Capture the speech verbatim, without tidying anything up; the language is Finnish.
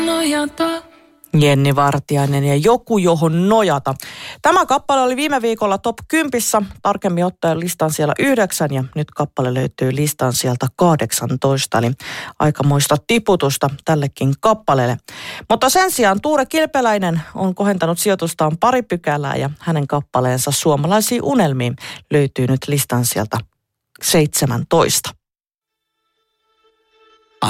nojata. Jenni Vartiainen ja Joku, johon nojata. Tämä kappale oli viime viikolla top kympissä, tarkemmin ottaen listan siellä yhdeksän ja nyt kappale löytyy listan sieltä kahdeksantoista, eli aikamoista tiputusta tällekin kappaleelle. Mutta sen sijaan Tuure Kilpeläinen on kohentanut sijoitustaan pari pykälää ja hänen kappaleensa Suomalaisiin unelmiin löytyy nyt listan sieltä seitsemäntoista.